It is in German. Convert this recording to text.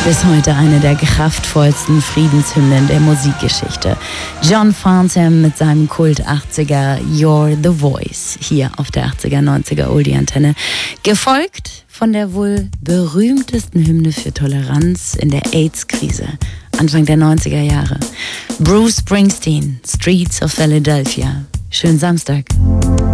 Bis heute eine der kraftvollsten Friedenshymnen der Musikgeschichte. John Farnham mit seinem Kult 80er You're the Voice hier auf der 80er, 90er Oldie-Antenne. Gefolgt von der wohl berühmtesten Hymne für Toleranz in der AIDS-Krise Anfang der 90er Jahre. Bruce Springsteen, Streets of Philadelphia. Schönen Samstag.